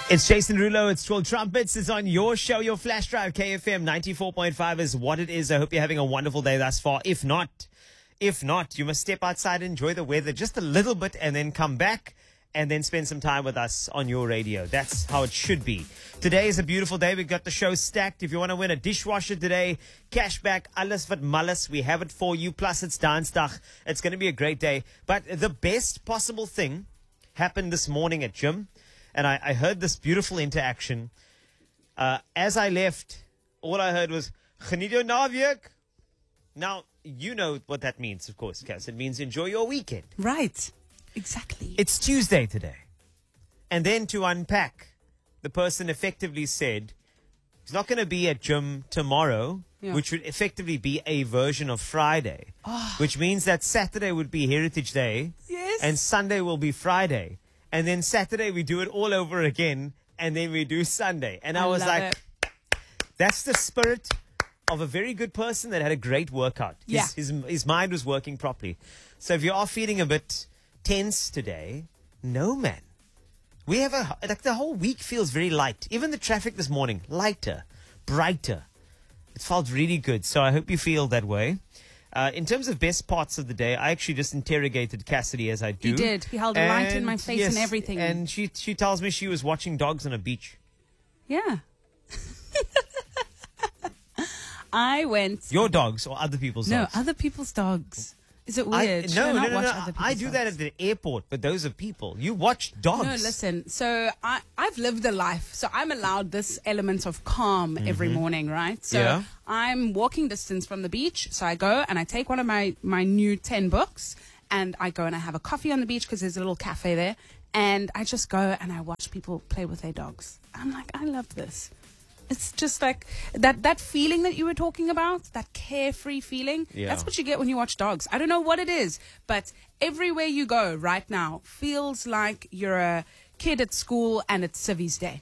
It's Jason Rulo. It's 12 Trumpets. It's on your show, your flash drive. KFM 94.5 is what it is. I hope you're having a wonderful day thus far. If not, you must step outside, enjoy the weather just a little bit, and then come back and then spend some time with us on your radio. That's how it should be. Today is a beautiful day. We've got the show stacked. If you want to win a dishwasher today, cashback, alles wat malles, we have it for you. Plus, it's Dinsdag. It's going to be a great day. But the best possible thing happened this morning at gym. And I heard this beautiful interaction. As I left, all I heard was, "Geniet jou naweek." Now, you know what that means, of course, Cass. It means enjoy your weekend. Right. Exactly. It's Tuesday today. And then to unpack, the person effectively said, he's not going to be at gym tomorrow, which would effectively be a version of Friday. Which means that Saturday would be Heritage Day. Yes. And Sunday will be Friday. And then Saturday we do it all over again, and then we do Sunday. And I was like, that's the spirit of a very good person that had a great workout. Yeah. His mind was working properly. So if you are feeling a bit tense today, no, man. We have the whole week feels very light. Even the traffic this morning, lighter, brighter. It felt really good. So I hope you feel that way. In terms of best parts of the day, I actually just interrogated Cassidy as I do. He did. He held a light in my face and everything. And she tells me she was watching dogs on a beach. Yeah. I went. Your dogs or other people's dogs? No, other people's dogs. Is it weird? No. Other I do that at the airport, but those are people. You watch dogs. No, listen. So I've lived a life, so I'm allowed this element of calm every morning, right? So I'm walking distance from the beach, so I go and I take one of my new 10 books, and I go and I have a coffee on the beach because there's a little cafe there, and I just go and I watch people play with their dogs. I'm like, I love this. It's just like that feeling that you were talking about, that carefree feeling. Yeah. That's what you get when you watch dogs. I don't know what it is, but everywhere you go right now feels like you're a kid at school and it's Civies Day.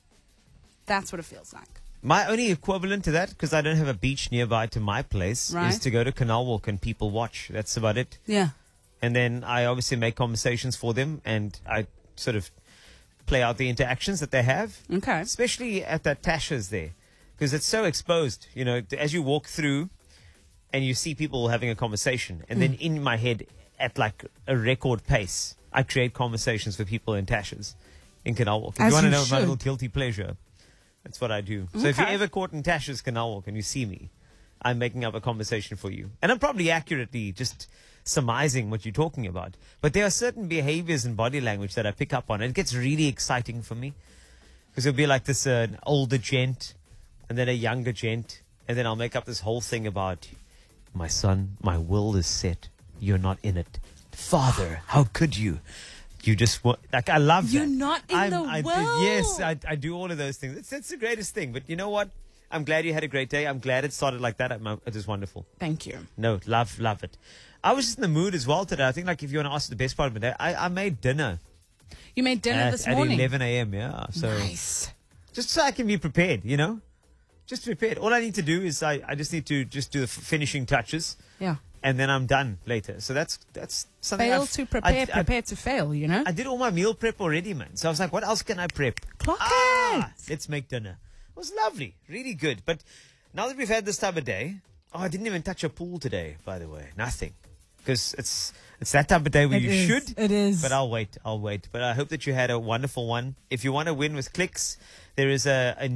That's what it feels like. My only equivalent to that, because I don't have a beach nearby to my place, is to go to Canal Walk and people watch. That's about it. Yeah. And then I obviously make conversations for them, and I sort of play out the interactions that they have. Okay. Especially at that Tasha's there, because it's so exposed. You know, as you walk through and you see people having a conversation, and then in my head at like a record pace, I create conversations for people in Tasha's in Canal Walk. If you want to know my little guilty pleasure, that's what I do. So if you're ever caught in Tasha's Canal Walk and you see me, I'm making up a conversation for you. And I'm probably accurately just surmising what you're talking about. But there are certain behaviors and body language that I pick up on. And it gets really exciting for me. Because it'll be like this an older gent and then a younger gent. And then I'll make up this whole thing about, my son, my will is set. You're not in it. Father, how could you? You just want, like, I love that. You're not in the will. Yes, I do all of those things. It's the greatest thing. But you know what? I'm glad you had a great day. I'm glad it started like that. It was wonderful. Thank you. No, love it. I was just in the mood as well today. I think, like, if you want to ask the best part of the day, I made dinner. You made dinner this morning? At 11 a.m., yeah. So nice. Just so I can be prepared, you know? Just prepared. All I need to do is I just need to just do the finishing touches. Yeah. And then I'm done later. So that's something. Fail to prepare, prepare to fail, you know? I did all my meal prep already, man. So I was like, what else can I prep? Clock it. Let's make dinner. It was lovely. Really good. But now that we've had this type of day, I didn't even touch a pool today, by the way. Nothing. Because it's that type of day where you should. It is. But I'll wait. But I hope that you had a wonderful one. If you want to win with Clicks, there is a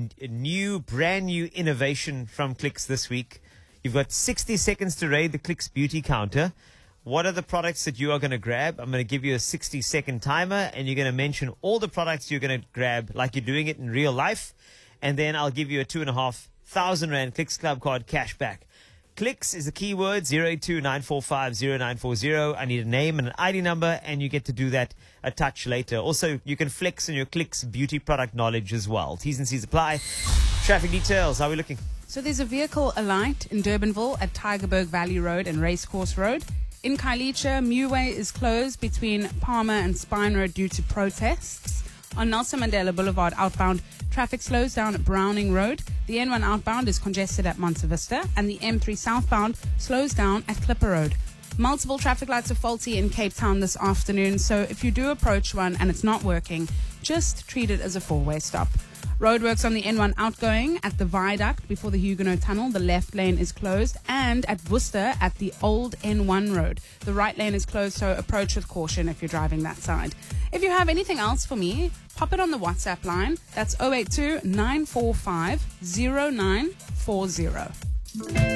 brand new innovation from Clicks this week. You've got 60 seconds to raid the Clicks beauty counter. What are the products that you are going to grab? I'm going to give you a 60-second timer, and you're going to mention all the products you're going to grab like you're doing it in real life. And then I'll give you a 2,500 Rand Clicks Club card cash back. Clicks is the keyword 082-945-0940. I need a name and an ID number, and you get to do that a touch later. Also, you can flex on your Clicks beauty product knowledge as well. T's and C's apply. Traffic details. How are we looking? So there's a vehicle alight in Durbanville at Tygerberg Valley Road and Racecourse Road. In Khayelitsha, Muway is closed between Palmer and Spine Road due to protests. On Nelson Mandela Boulevard outbound, traffic slows down at Browning Road. The N1 outbound is congested at Monte Vista, and the M3 southbound slows down at Clipper Road. Multiple traffic lights are faulty in Cape Town this afternoon, so if you do approach one and it's not working, just treat it as a four-way stop. Roadworks on the N1 outgoing at the viaduct before the Huguenot Tunnel. The left lane is closed. And at Worcester at the old N1 road. The right lane is closed, so approach with caution if you're driving that side. If you have anything else for me, pop it on the WhatsApp line. That's 082 945 0940.